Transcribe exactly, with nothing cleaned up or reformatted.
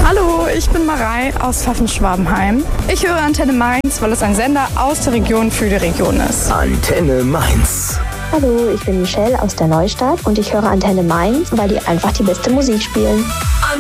Hallo, ich bin Marei aus Pfaffenschwabenheim. Ich höre Antenne Mainz, weil es ein Sender aus der Region für die Region ist. Antenne Mainz. Hallo, ich bin Michelle aus der Neustadt und ich höre Antenne Mainz, weil die einfach die beste Musik spielen.